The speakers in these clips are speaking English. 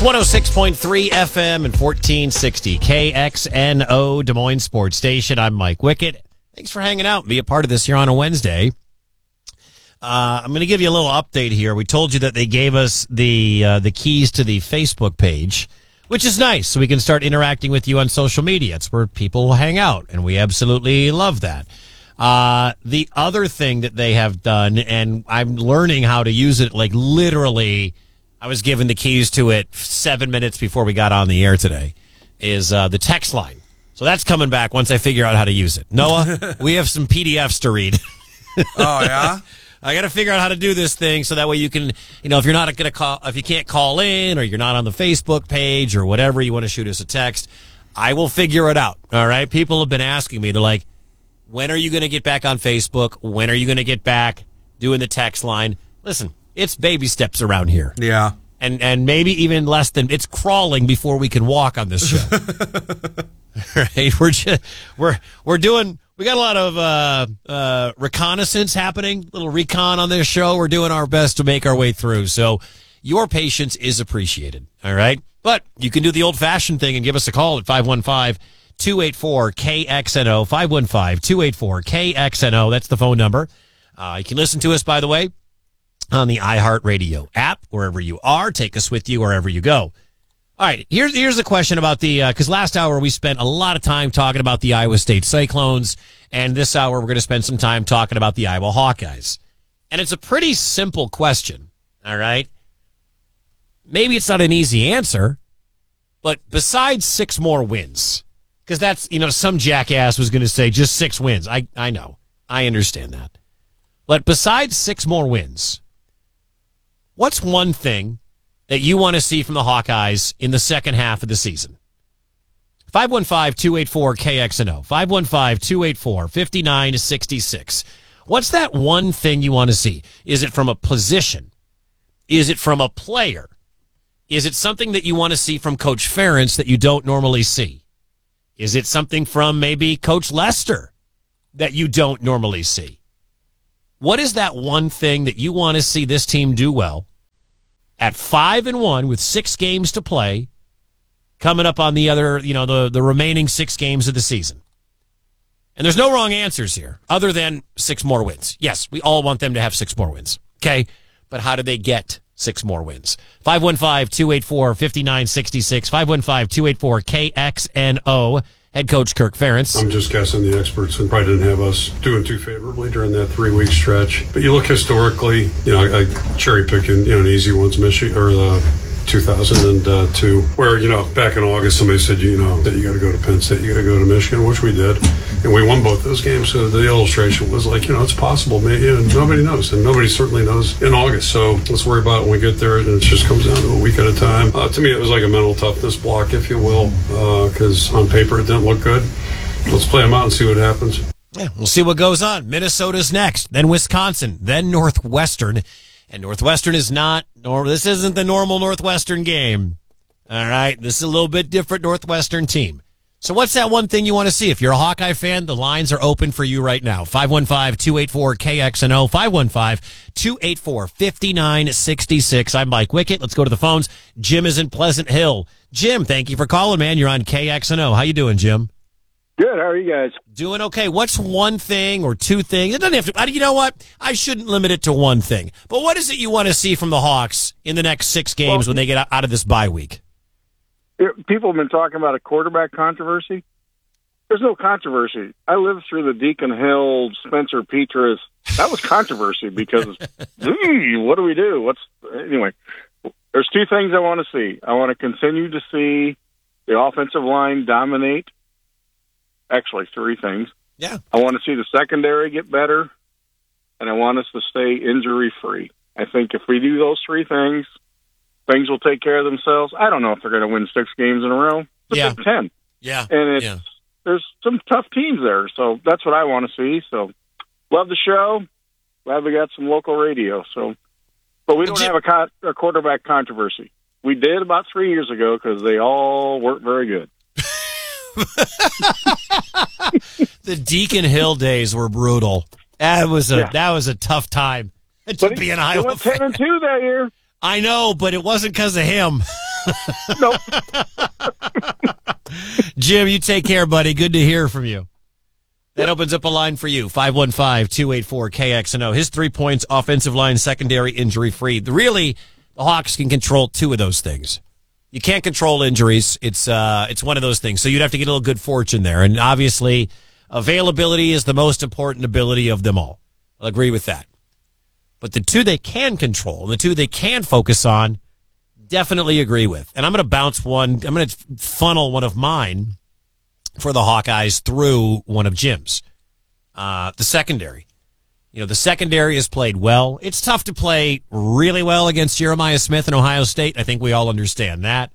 106.3 FM and 1460 KXNO Des Moines Sports Station. I'm Mike Wickett. Thanks for hanging out and be a part of this here on a Wednesday. I'm going to give you a little update here. We told you that they gave us the keys to the Facebook page, which is nice, so we can start interacting with you on social media. It's where people will hang out, and we absolutely love that. The other thing that they have done, and I'm learning how to use it, like literally, I was given the keys to it 7 minutes before we got on the air today, is the text line. So that's coming back once I figure out how to use it. Noah, we have some PDFs to read. Oh, yeah? I got to figure out how to do this thing so that way you can, if you're not going to call, if you can't call in or you're not on the Facebook page or whatever, you want to shoot us a text, I will figure it out. All right. People have been asking me, they're like, when are you going to get back on Facebook? When are you going to get back doing the text line? Listen, it's baby steps around here. Yeah. And maybe even less than, it's crawling before we can walk on this show. Right? We're doing, we got a lot of reconnaissance happening, little recon on this show. We're doing our best to make our way through. So your patience is appreciated. All right. But you can do the old fashioned thing and give us a call at 515-284-KXNO, 515-284-KXNO. That's the phone number. You can listen to us, by the way, on the iHeartRadio app, wherever you are. Take us with you wherever you go. All right, here's a question about because last hour we spent a lot of time talking about the Iowa State Cyclones, and this hour we're going to spend some time talking about the Iowa Hawkeyes. And it's a pretty simple question, all right? Maybe it's not an easy answer, but besides 6 more wins, because that's, some jackass was going to say just 6 wins. I know. I understand that. But besides 6 more wins, what's one thing that you want to see from the Hawkeyes in the second half of the season? 515-284-KXNO, 515-284-5966. What's that one thing you want to see? Is it from a position? Is it from a player? Is it something that you want to see from Coach Ferentz that you don't normally see? Is it something from maybe Coach Lester that you don't normally see? What is that one thing that you want to see this team do well at 5-1 with 6 games to play, coming up on the other, the remaining 6 games of the season? And there's no wrong answers here other than 6 more wins. Yes, we all want them to have 6 more wins. Okay. But how do they get 6 more wins? 515-284-5966, 515-284-KXNO. Head coach Kirk Ferentz. I'm just guessing the experts and probably didn't have us doing too favorably during that 3-week stretch. But you look historically, I cherry picking, an easy one's Michigan or the 2002, where, back in August, somebody said, that you got to go to Penn State, you got to go to Michigan, which we did. And we won both those games. So the illustration was like, it's possible. Maybe, nobody knows. And nobody certainly knows in August. So let's worry about it when we get there. And it just comes down to a week at a time. To me, it was like a mental toughness block, if you will, because on paper it didn't look good. Let's play them out and see what happens. Yeah, we'll see what goes on. Minnesota's next, then Wisconsin, then Northwestern. And Northwestern is not, this isn't the normal Northwestern game. All right, this is a little bit different Northwestern team. So what's that one thing you want to see? If you're a Hawkeye fan, the lines are open for you right now. 515-284-KXNO, 515-284-5966. I'm Mike Wickett. Let's go to the phones. Jim is in Pleasant Hill. Jim, thank you for calling, man. You're on KXNO. How you doing, Jim? Good. How are you guys? Doing okay. What's one thing or 2 things? It doesn't have to. You know what? I shouldn't limit it to one thing. But what is it you want to see from the Hawks in the next 6 games when they get out of this bye week? People have been talking about a quarterback controversy. There's no controversy. I lived through the Deacon Hill, Spencer Petras. That was controversy because, what do we do? Anyway, there's 2 things I want to see. I want to continue to see the offensive line dominate. Actually, 3 things. Yeah. I want to see the secondary get better, and I want us to stay injury-free. I think if we do those 3 things, things will take care of themselves. I don't know if they're going to win 6 games in a row. It's a Big Ten. Yeah. And there's some tough teams there, so that's what I want to see. So, love the show. Glad we got some local radio. So, but we don't have a quarterback controversy. We did about 3 years ago because they all weren't very good. The Deacon Hill days were brutal. That was a tough time to be an Iowa fan. They went 10-2 that year. I know, but it wasn't because of him. Nope. Jim, you take care, buddy. Good to hear from you. That opens up a line for you, 515-284-KXNO. His 3 points, offensive line, secondary, injury-free. Really, the Hawks can control two of those things. You can't control injuries. It's one of those things. So you'd have to get a little good fortune there. And obviously, availability is the most important ability of them all. I'll agree with that. But the two they can control, the two they can focus on, definitely agree with. And I'm going to bounce one. I'm going to funnel one of mine for the Hawkeyes through one of Jim's. The secondary. The secondary has played well. It's tough to play really well against Jeremiah Smith and Ohio State. I think we all understand that.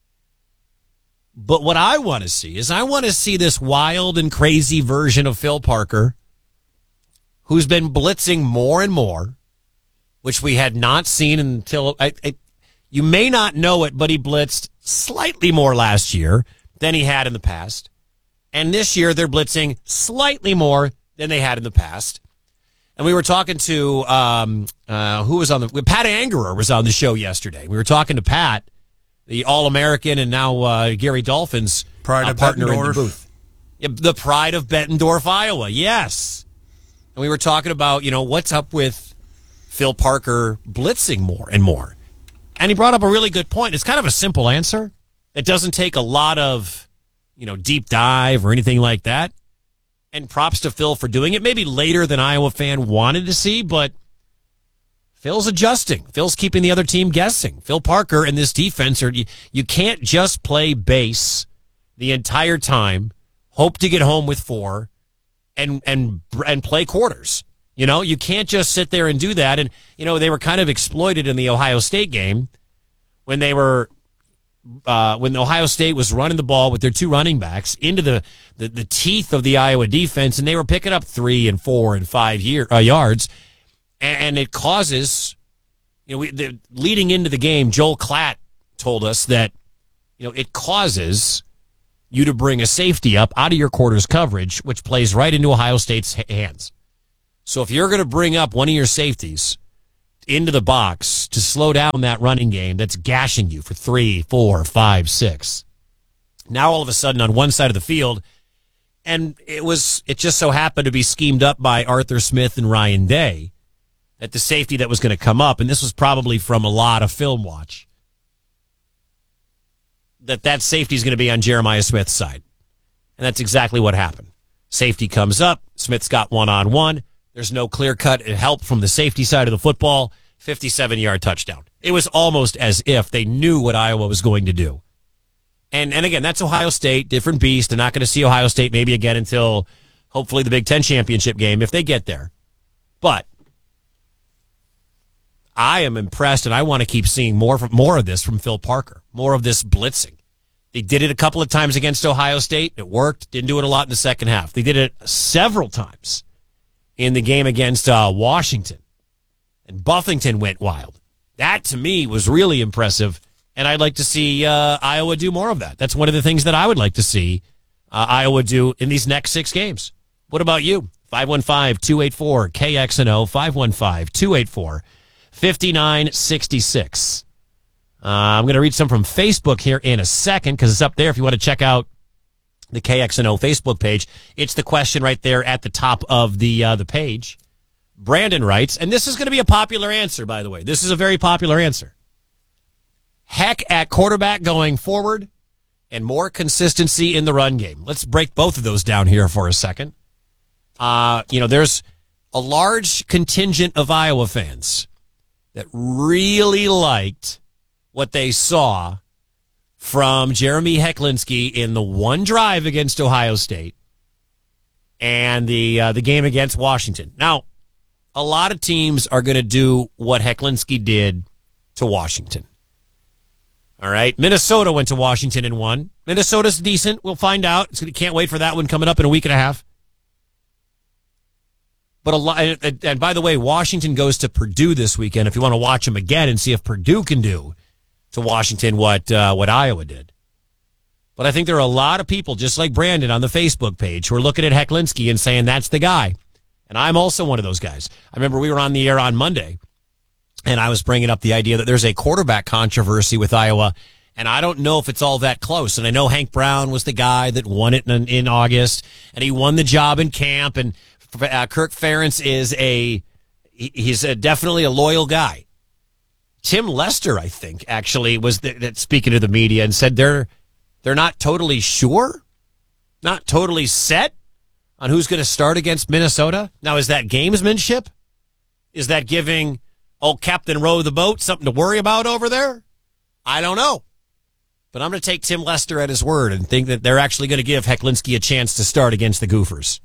But what I want to see is I want to see this wild and crazy version of Phil Parker, who's been blitzing more and more, which we had not seen until you may not know it, but he blitzed slightly more last year than he had in the past. And this year they're blitzing slightly more than they had in the past. And we were talking to, who was on Pat Angerer was on the show yesterday. We were talking to Pat, the All-American and now Gary Dolphin's partner in the booth. Yeah, the pride of Bettendorf, Iowa. Yes. And we were talking about, what's up with Phil Parker blitzing more and more. And he brought up a really good point. It's kind of a simple answer. It doesn't take a lot of, deep dive or anything like that. And props to Phil for doing it. Maybe later than Iowa fan wanted to see, but Phil's adjusting. Phil's keeping the other team guessing. Phil Parker and this defense you can't just play base the entire time, hope to get home with 4, and play quarters. You can't just sit there and do that. And, they were kind of exploited in the Ohio State game when when Ohio State was running the ball with their 2 running backs into the teeth of the Iowa defense, and they were picking up 3 and 4 and 5 yards. And it causes, leading into the game, Joel Klatt told us that, it causes you to bring a safety up out of your quarters coverage, which plays right into Ohio State's hands. So if you're going to bring up one of your safeties into the box to slow down that running game that's gashing you for 3, 4, 5, 6, now all of a sudden on one side of the field, and it just so happened to be schemed up by Arthur Smith and Ryan Day, that the safety that was going to come up, and this was probably from a lot of film watch, that safety is going to be on Jeremiah Smith's side. And that's exactly what happened. Safety comes up. Smith's got one-on-one. There's no clear-cut help from the safety side of the football. 57-yard touchdown. It was almost as if they knew what Iowa was going to do. And again, that's Ohio State, different beast. They're not going to see Ohio State maybe again until hopefully the Big Ten championship game if they get there. But I am impressed, and I want to keep seeing more of this from Phil Parker, more of this blitzing. They did it a couple of times against Ohio State. It worked. Didn't do it a lot in the second half. They did it several times in the game against Washington. And Buffington went wild. That, to me, was really impressive, and I'd like to see Iowa do more of that. That's one of the things that I would like to see Iowa do in these next 6 games. What about you? 515-284-KXNO, 515-284-5966. I'm going to read some from Facebook here in a second because it's up there if you want to check out the KXNO Facebook page. It's the question right there at the top of the page. Brandon writes, and this is going to be a popular answer, by the way. This is a very popular answer. Heck at quarterback going forward and more consistency in the run game. Let's break both of those down here for a second. There's a large contingent of Iowa fans that really liked what they saw from Jeremy Hecklinski in the one drive against Ohio State and the game against Washington. Now, a lot of teams are going to do what Hecklinski did to Washington. All right. Minnesota went to Washington and won. Minnesota's decent. We'll find out. Can't wait for that one coming up in a week and a half. But and by the way, Washington goes to Purdue this weekend if you want to watch them again and see if Purdue can do to Washington what Iowa did. But I think there are a lot of people, just like Brandon on the Facebook page, who are looking at Hecklinski and saying that's the guy. And I'm also one of those guys. I remember we were on the air on Monday, and I was bringing up the idea that there's a quarterback controversy with Iowa And I don't know if it's all that close. And I know Hank Brown was the guy that won it in August, and he won the job in camp. And Kirk Ferentz he's definitely a loyal guy. Tim Lester, I think, actually was speaking to the media and said they're not totally sure, not totally set on who's going to start against Minnesota. Now, is that gamesmanship? Is that giving old Captain Row the boat something to worry about over there? I don't know. But I'm going to take Tim Lester at his word and think that they're actually going to give Hecklinski a chance to start against the Gophers.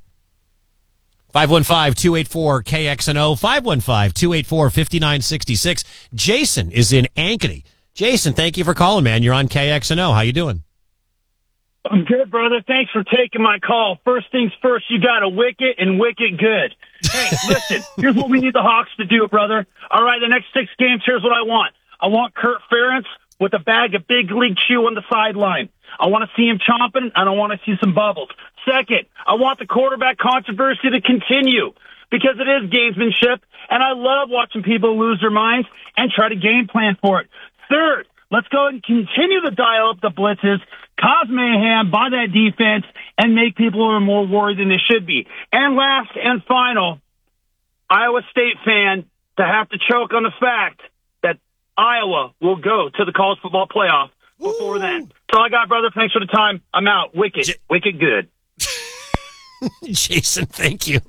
515-284-KXNO, 515-284-5966. Jason is in Ankeny. Jason, thank you for calling, man. You're on KXNO. How you doing? I'm good, brother. Thanks for taking my call. First things first, you got a wicket and wicket good. Hey, listen, here's what we need the Hawks to do, brother. All right, the next 6 games, here's what I want. I want Kirk Ferentz with a bag of Big League Chew on the sideline. I want to see him chomping, and I want to see some bubbles. Second, I want the quarterback controversy to continue because it is gamesmanship, and I love watching people lose their minds and try to game plan for it. Third, let's go and continue to dial up the blitzes, cause mayhem by that defense, and make people more worried than they should be. And last and final, Iowa State fan to have to choke on the fact that Iowa will go to the college football playoff before then. That's all I got, brother. Thanks for the time. I'm out. Wicked good. Jason, thank you.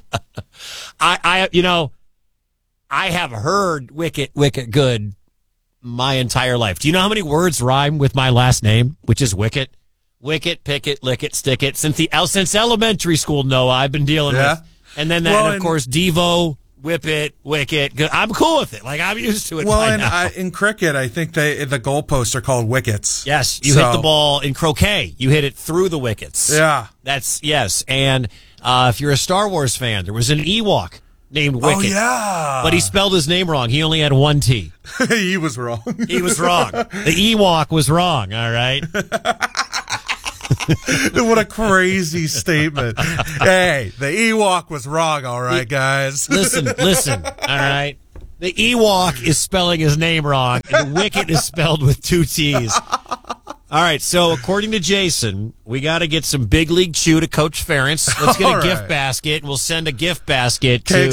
I have heard wicket good my entire life. Do you know how many words rhyme with my last name, which is Wicket? Wicket, pick it, lick it, stick it. Since elementary school, Noah, I've been dealing with. And then of course, Devo, whip it, wicket. I'm cool with it. Like, I'm used to it by now. In cricket, I think the goalposts are called wickets. Yes, you hit the ball in croquet. You hit it through the wickets. Yeah. Yes. And if you're a Star Wars fan, there was an Ewok named Wicket. Oh, yeah. But he spelled his name wrong. He only had one T. He was wrong. He was wrong. The Ewok was wrong, all right? What a crazy statement. Hey, the Ewok was wrong, all right, guys. Listen, all right? The Ewok is spelling his name wrong, and Wicket is spelled with 2 T's. All right, so according to Jason, we got to get some Big League Chew to Coach Ferentz. Let's get a gift basket, and we'll send a gift basket to...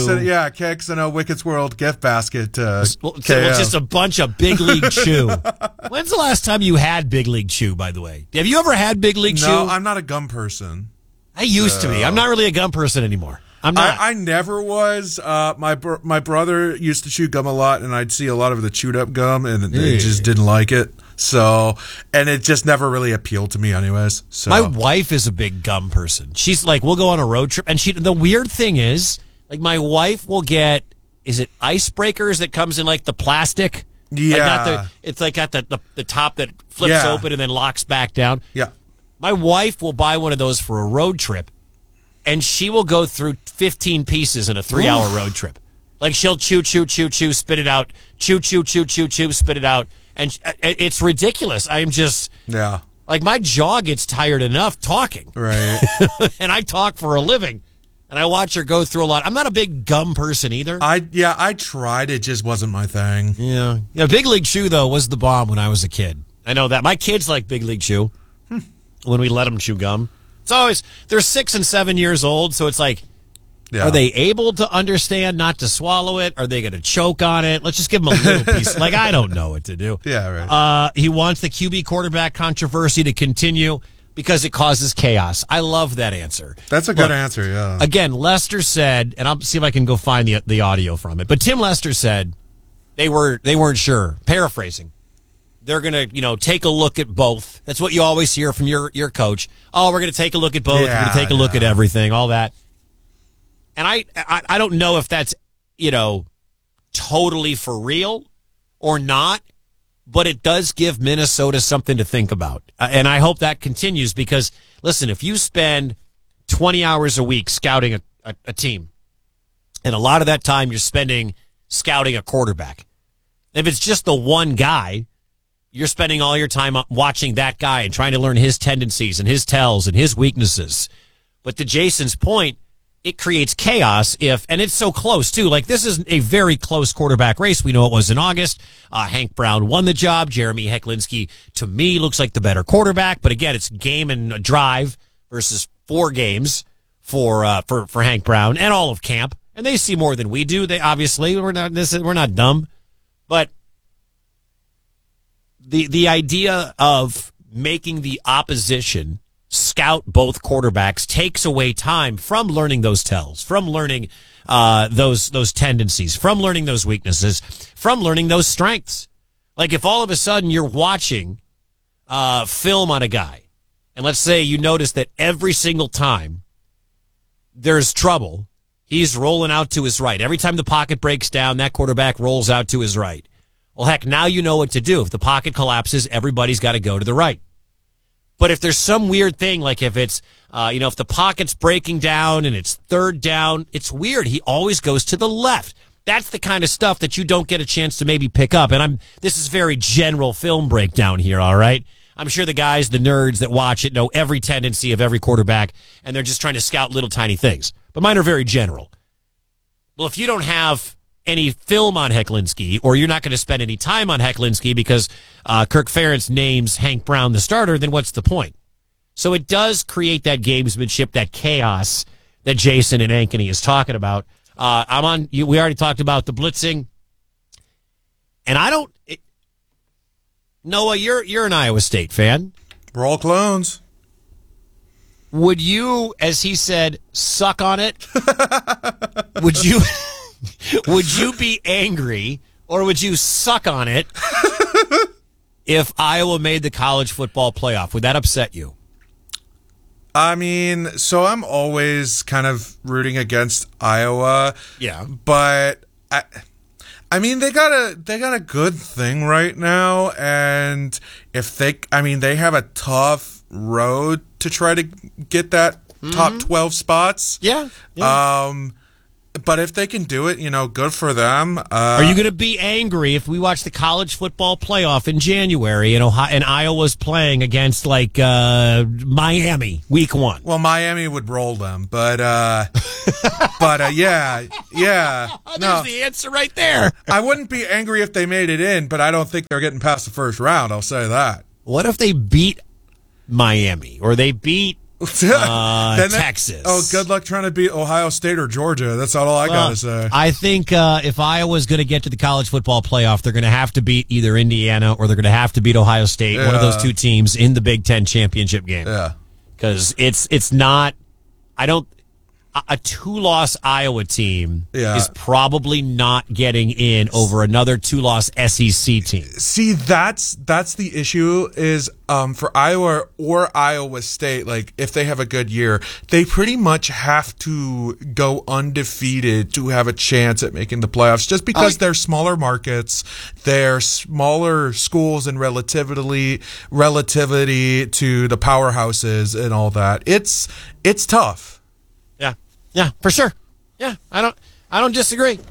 KXNO Wicket's World gift basket to just a bunch of Big League Chew. When's the last time you had Big League Chew, by the way? Have you ever had Big League Chew? No, I'm not a gum person. I used to be. I'm not really a gum person anymore. I'm not. I never was. My brother used to chew gum a lot, and I'd see a lot of the chewed up gum, and they just didn't like it. So, and it just never really appealed to me anyways. So my wife is a big gum person. She's like, we'll go on a road trip, and the weird thing is, like, my wife will get, is it icebreakers that comes in like the plastic? Yeah. It's like got the top that flips open and then locks back down. Yeah. My wife will buy one of those for a road trip, and she will go through 15 pieces in a 3-hour road trip. Like, she'll chew, spit it out, chew, spit it out. And it's ridiculous. I'm just, like, my jaw gets tired enough talking. Right. And I talk for a living. And I watch her go through a lot. I'm not a big gum person either. I tried. It just wasn't my thing. Yeah. Big League Chew, though, was the bomb when I was a kid. I know that. My kids like Big League Chew when we let them chew gum. It's always, they're 6 and 7 years old, so it's like, are they able to understand not to swallow it? Are they going to choke on it? Let's just give them a little piece. Like, I don't know what to do. Yeah, right. He wants the QB quarterback controversy to continue because it causes chaos. I love that answer. That's a good answer, yeah. Again, Lester said, and I'll see if I can go find the audio from it, but Tim Lester said they weren't sure. Paraphrasing. They're going to, take a look at both. That's what you always hear from your coach. Oh, we're going to take a look at both. We're going to take a look at everything, all that. And I don't know if that's, totally for real or not, but it does give Minnesota something to think about. And I hope that continues because, listen, if you spend 20 hours a week scouting a team, and a lot of that time you're spending scouting a quarterback, if it's just the one guy, you're spending all your time watching that guy and trying to learn his tendencies and his tells and his weaknesses. But to Jason's point, it creates chaos and it's so close too. Like, this is a very close quarterback race. We know it was in August. Hank Brown won the job. Jeremy Hecklinski, to me, looks like the better quarterback. But again, it's game and a drive versus 4 games for Hank Brown and all of camp. And they see more than we do. They obviously, we're not dumb, but the idea of making the opposition scout both quarterbacks takes away time from learning those tells, from learning those tendencies, from learning those weaknesses, from learning those strengths. Like, if all of a sudden you're watching film on a guy, and let's say you notice that every single time there's trouble, he's rolling out to his right. Every time the pocket breaks down, that quarterback rolls out to his right. Well, heck, now you know what to do. If the pocket collapses, everybody's got to go to the right. But if there's some weird thing, like if it's, if the pocket's breaking down and it's third down, it's weird. He always goes to the left. That's the kind of stuff that you don't get a chance to maybe pick up. And this is very general film breakdown here, all right? I'm sure the guys, the nerds that watch it, know every tendency of every quarterback, and they're just trying to scout little tiny things. But mine are very general. Well, if you don't have any film on Hecklinski, or you're not going to spend any time on Hecklinski because Kirk Ferentz names Hank Brown the starter, then what's the point? So it does create that gamesmanship, that chaos that Jason and Ankeny is talking about. We already talked about the blitzing, and Noah, you're an Iowa State fan. We're all clones. Would you, as he said, suck on it? Would you? Would you be angry, or would you suck on it if Iowa made the college football playoff? Would that upset you? I mean, so I'm always kind of rooting against Iowa. Yeah. But I mean, they got a good thing right now, and they have a tough road to try to get that top 12 spots. Yeah. But if they can do it, good for them. Are you going to be angry if we watch the college football playoff in January and Iowa's playing against Miami week 1? Well, Miami would roll them, but yeah. There's the answer right there. I wouldn't be angry if they made it in, but I don't think they're getting past the first round. I'll say that. What if they beat Miami, or they beat Texas? Good luck trying to beat Ohio State or Georgia. That's all I got to say. I think if Iowa's going to get to the college football playoff, they're going to have to beat either Indiana or they're going to have to beat Ohio State, one of those two teams in the Big Ten championship game. Yeah. Because it's not, a 2-loss Iowa team is probably not getting in over another 2-loss SEC team. See, that's the issue is for Iowa or Iowa State, like if they have a good year, they pretty much have to go undefeated to have a chance at making the playoffs, just because they're smaller markets, they're smaller schools in relativity to the powerhouses and all that. It's tough. Yeah, for sure. Yeah, I don't disagree.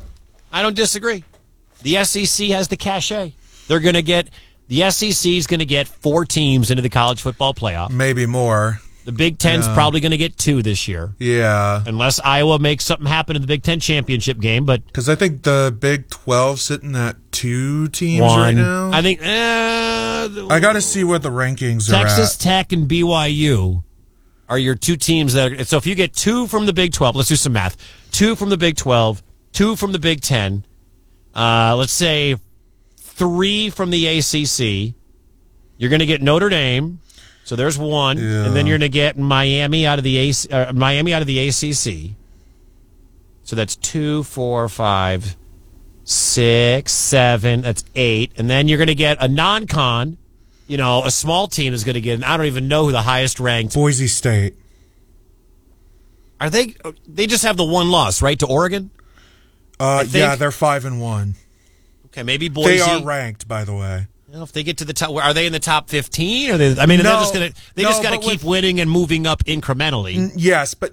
The SEC has the cachet. They're going to get, the SEC is going to get 4 teams into the college football playoff. Maybe more. The Big Ten's probably going to get 2 this year. Yeah. Unless Iowa makes something happen in the Big Ten championship game, but because I think the Big 12 sitting at 2 teams 1 right now. I think I got to see what the rankings are at. Texas Tech and BYU are your 2 teams that are, so if you get 2 from the Big 12, let's do some math. 2 from the Big 12, 2 from the Big 10, let's say 3 from the ACC, you're going to get Notre Dame, so there's 1, and then you're going to get Miami out of the ACC. So that's 2, 4, 5, 6, 7, that's 8, and then you're going to get a non-con. A small team is going to get, and I don't even know who the highest ranked. Boise State. Are they? They just have the 1 loss, right, to Oregon? Yeah, they're 5-1. Okay, maybe Boise. They are ranked, by the way. If they get to the top, are they in the top 15? Or they're just going to keep winning and moving up incrementally. Yes, but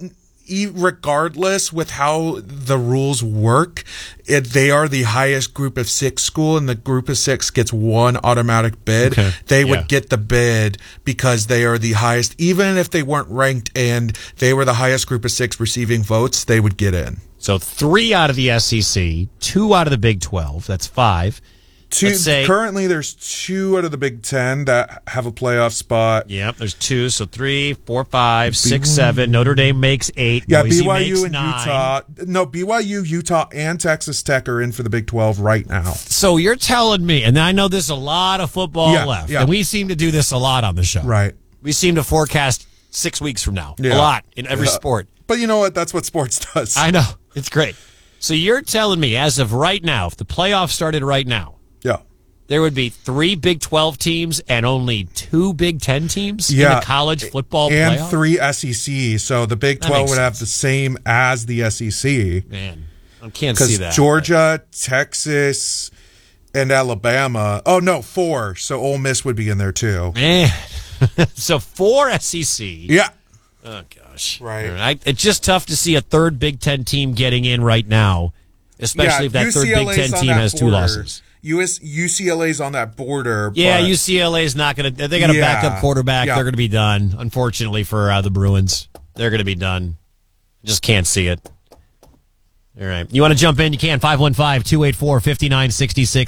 regardless with how the rules work, they are the highest group of 6 school, and the group of 6 gets one automatic bid. Okay. They would get the bid because they are the highest. Even if they weren't ranked and they were the highest group of 6 receiving votes, they would get in. So 3 out of the SEC, 2 out of the Big 12. That's 5. Currently, there's 2 out of the Big 10 that have a playoff spot. Yep, there's 2. So 3, 4, 5, 6, 7. Notre Dame makes 8. Yeah, Boise BYU makes and 9. Utah. No, BYU, Utah, and Texas Tech are in for the Big 12 right now. So you're telling me, and I know there's a lot of football left, and we seem to do this a lot on the show. Right. We seem to forecast 6 weeks from now. A lot in every sport. But you know what? That's what sports does. I know. It's great. So you're telling me, as of right now, if the playoffs started right now, there would be 3 Big 12 teams and only 2 Big 10 teams in the college football playoff? And 3 SEC. So the Big 12 would have the same as the SEC. Man, I can't see that. Because Georgia, Texas, and Alabama. Oh, no, 4. So Ole Miss would be in there too. Man. So 4 SEC. Yeah. Oh, gosh. Right. It's just tough to see a 3rd Big 10 team getting in right now, especially if that UCLA's 3rd Big 10 team has 2 losses. UCLA's on that border. Yeah, UCLA's not going to. They got a backup quarterback. They're going to be done. Unfortunately for the Bruins, they're going to be done. Just can't see it. All right. You want to jump in? You can. 515-284-5966.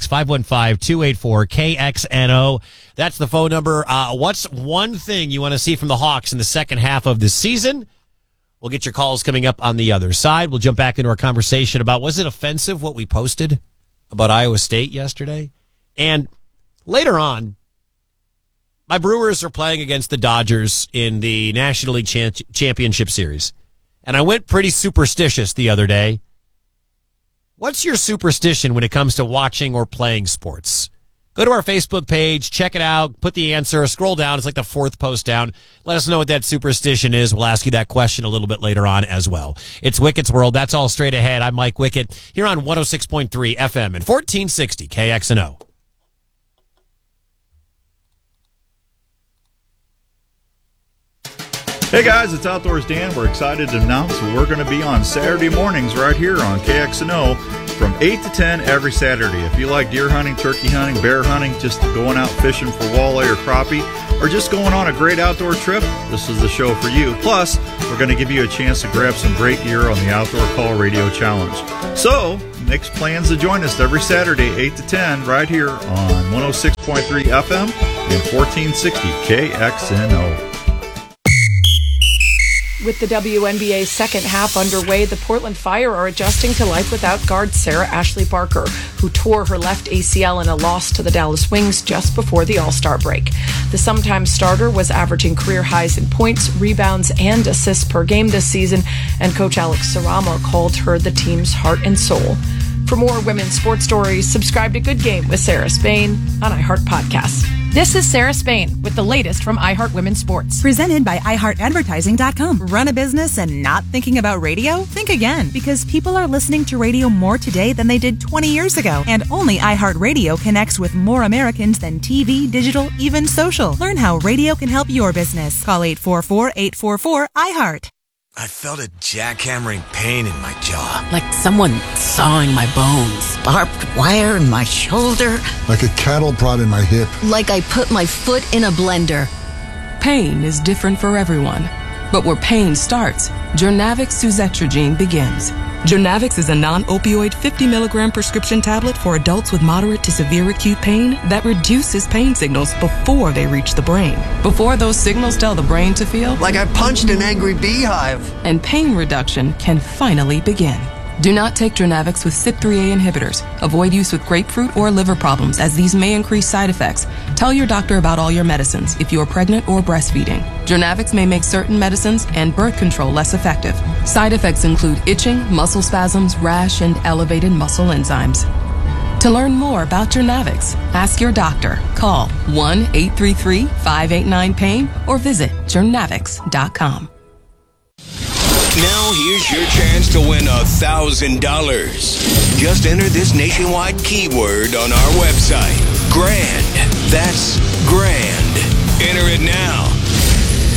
515-284-KXNO. That's the phone number. What's one thing you want to see from the Hawks in the second half of the season? We'll get your calls coming up on the other side. We'll jump back into our conversation about, was it offensive what we posted about Iowa State yesterday? And later on, my Brewers are playing against the Dodgers in the National League Championship Series. And I went pretty superstitious the other day. What's your superstition when it comes to watching or playing sports? Go to our Facebook page, check it out, put the answer, scroll down. It's like the 4th post down. Let us know what that superstition is. We'll ask you that question a little bit later on as well. It's Wickett's World. That's all straight ahead. I'm Mike Wickett here on 106.3 FM and 1460 KXNO. Hey guys, it's Outdoors Dan. We're excited to announce we're going to be on Saturday mornings right here on KXNO from 8 to 10 every Saturday. If you like deer hunting, turkey hunting, bear hunting, just going out fishing for walleye or crappie, or just going on a great outdoor trip, this is the show for you. Plus, we're going to give you a chance to grab some great gear on the Outdoor Call Radio Challenge. So, make plans to join us every Saturday, 8 to 10, right here on 106.3 FM and 1460 KXNO. With the WNBA second half underway, the Portland Fire are adjusting to life without guard Sarah Ashley Barker, who tore her left ACL in a loss to the Dallas Wings just before the All-Star break. The sometime starter was averaging career highs in points, rebounds, and assists per game this season, and Coach Alex Sarama called her the team's heart and soul. For more women's sports stories, subscribe to Good Game with Sarah Spain on iHeart Podcasts. This is Sarah Spain with the latest from iHeart Women's Sports. Presented by iHeartAdvertising.com. Run a business and not thinking about radio? Think again, because people are listening to radio more today than they did 20 years ago. And only iHeartRadio connects with more Americans than TV, digital, even social. Learn how radio can help your business. Call 844-844-iHeart. I felt a jackhammering pain in my jaw. Like someone sawing my bones. Barbed wire in my shoulder. Like a cattle prod in my hip. Like I put my foot in a blender. Pain is different for everyone. But where pain starts, Journavx Suzetrigine begins. Journavx is a non-opioid 50-milligram prescription tablet for adults with moderate to severe acute pain that reduces pain signals before they reach the brain. Before those signals tell the brain to feel like I punched an angry beehive. And pain reduction can finally begin. Do not take Journavx with CYP3A inhibitors. Avoid use with grapefruit or liver problems, as these may increase side effects. Tell your doctor about all your medicines if you are pregnant or breastfeeding. Journavx may make certain medicines and birth control less effective. Side effects include itching, muscle spasms, rash, and elevated muscle enzymes. To learn more about Journavx, ask your doctor. Call 1-833-589-PAIN or visit journavx.com. Now here's your chance to win $1,000. Just enter this nationwide keyword on our website. GRAND. That's GRAND. Enter it now